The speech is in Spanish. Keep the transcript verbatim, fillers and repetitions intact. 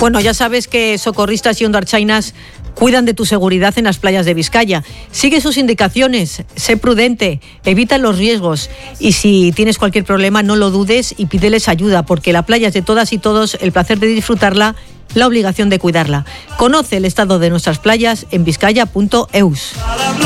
Bueno, ya sabes que socorristas y hondarchainas cuidan de tu seguridad en las playas de Vizcaya. Sigue sus indicaciones, sé prudente, evita los riesgos y si tienes cualquier problema no lo dudes y pídeles ayuda, porque la playa es de todas y todos, el placer de disfrutarla, la obligación de cuidarla. Conoce el estado de nuestras playas en vizcaya punto eus.